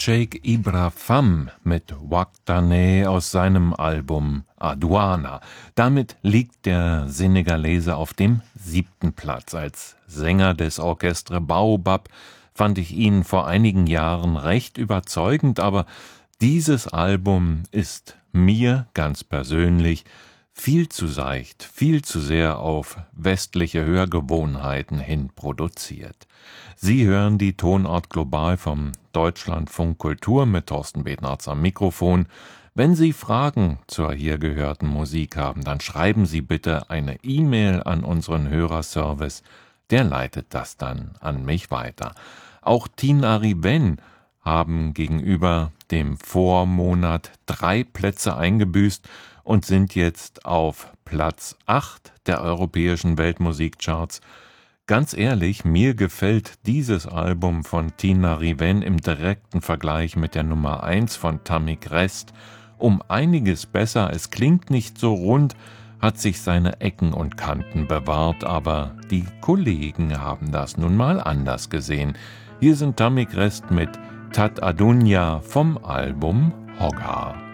Cheikh Ibra Fam mit Waqtaneh aus seinem Album Aduana. Damit liegt der Senegalese auf dem 7. Platz. Als Sänger des Orchestre Baobab fand ich ihn vor einigen Jahren recht überzeugend, aber dieses Album ist mir ganz persönlich viel zu seicht, viel zu sehr auf westliche Hörgewohnheiten hin produziert. Sie hören die Tonart Global vom Deutschlandfunk Kultur mit Thorsten Bednarz am Mikrofon. Wenn Sie Fragen zur hier gehörten Musik haben, dann schreiben Sie bitte eine E-Mail an unseren Hörerservice. Der leitet das dann an mich weiter. Auch Tina Riven haben gegenüber dem Vormonat 3 Plätze eingebüßt und sind jetzt auf Platz 8 der europäischen Weltmusikcharts. Ganz ehrlich, mir gefällt dieses Album von Tina Riven im direkten Vergleich mit der Nummer 1 von Tamik Rest um einiges besser. Es klingt nicht so rund, hat sich seine Ecken und Kanten bewahrt, aber die Kollegen haben das nun mal anders gesehen. Hier sind Tamik Rest mit Tat Adunya vom Album Hoggar.